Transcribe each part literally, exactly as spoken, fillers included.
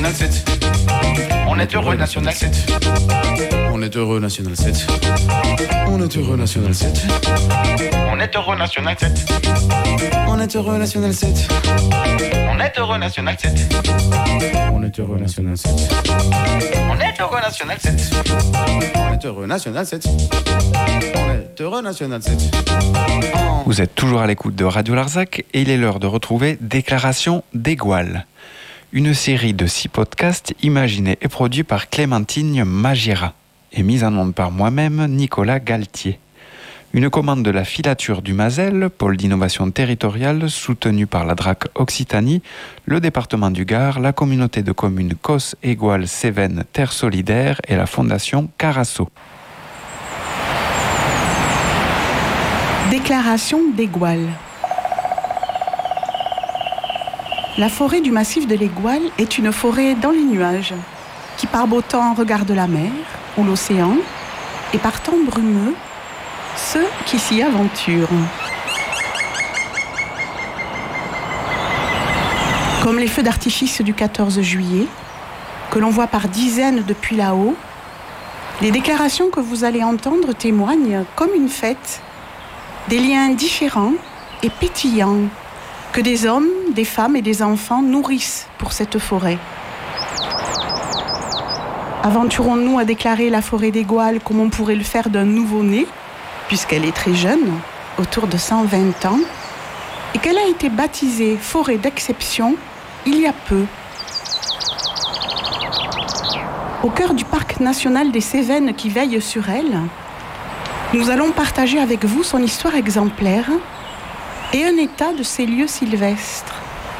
National sept. On est heureux National sept. On est heureux National sept. On est heureux National sept. On est heureux National sept. On est heureux National sept. On est heureux National sept. On est heureux National sept. On est heureux National sept. On est heureux National sept. On est heureux National sept. Vous êtes toujours à l'écoute de Radio Larzac et il est l'heure de retrouver Déclaration des Gouales, une série de six podcasts imaginés et produits par Clémentine Magira et mise en onde par moi-même, Nicolas Galtier. Une commande de la filature du Mazel, pôle d'innovation territoriale soutenu par la D R A C Occitanie, le département du Gard, la communauté de communes Causse et Gouales Cévennes Terre Solidaire et la fondation Carasso. Déclaration des Gouales. La forêt du massif de l'Aiguale est une forêt dans les nuages, qui par beau temps regarde la mer ou l'océan, et par temps brumeux, ceux qui s'y aventurent. Comme les feux d'artifice du quatorze juillet, que l'on voit par dizaines depuis là-haut, les déclarations que vous allez entendre témoignent, comme une fête, des liens différents et pétillants que des hommes, des femmes et des enfants nourrissent pour cette forêt. Aventurons-nous à déclarer la forêt des Gouales comme on pourrait le faire d'un nouveau-né, puisqu'elle est très jeune, autour de cent vingt ans, et qu'elle a été baptisée forêt d'exception il y a peu. Au cœur du parc national des Cévennes qui veille sur elle, nous allons partager avec vous son histoire exemplaire et un état de ses lieux sylvestres.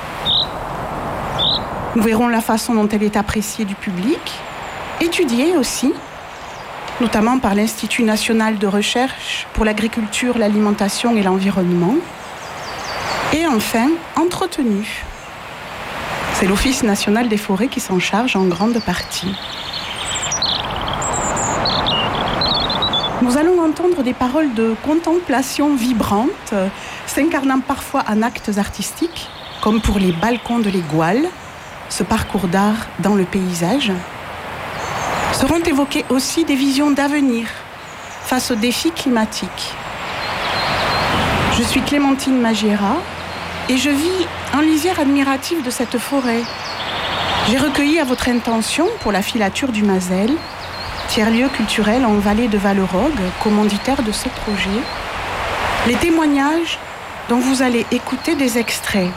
Nous verrons la façon dont elle est appréciée du public, étudiée aussi, notamment par l'Institut national de recherche pour l'agriculture, l'alimentation et l'environnement, et enfin entretenue. C'est l'Office national des forêts qui s'en charge en grande partie. Nous allons entendre des paroles de contemplation vibrantes, s'incarnant parfois en actes artistiques, comme pour les balcons de l'Aiguale, ce parcours d'art dans le paysage. Seront évoquées aussi des visions d'avenir face aux défis climatiques. Je suis Clémentine Magira et je vis en lisière admirative de cette forêt. J'ai recueilli à votre intention pour la filature du Mazel, tiers-lieu culturel en vallée de Vallerogue, commanditaire de ce projet, les témoignages dont vous allez écouter des extraits.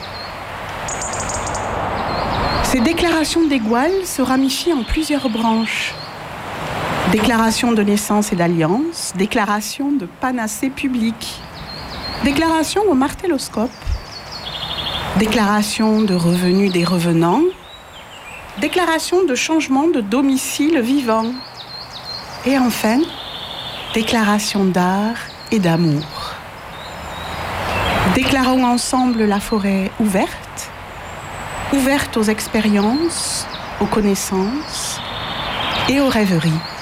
Ces déclarations des Gouales se ramifient en plusieurs branches. Déclaration de naissance et d'alliance, déclaration de panacée publique, déclaration au martelloscope, déclaration de revenus des revenants, déclaration de changement de domicile vivant, et enfin, déclaration d'art et d'amour. Déclarons ensemble la forêt ouverte, ouverte aux expériences, aux connaissances et aux rêveries.